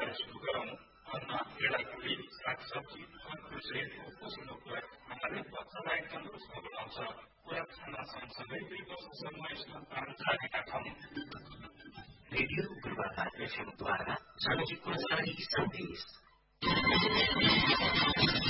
अगाडि सुरु गरौँ। अन्न, गेडागुडी, सागसब्जी, फलफुल सहितको पोषण उपलब्ध खानाले बच्चालाई तन्दुरुस्त बनाउँछ। पूरक खाना सँगसँगै 2 वर्षसम्म स्तनपान जारी राखौँ। रेडियो पूर्वाधार एफएमद्वारा जनहितमा जारी सन्देश।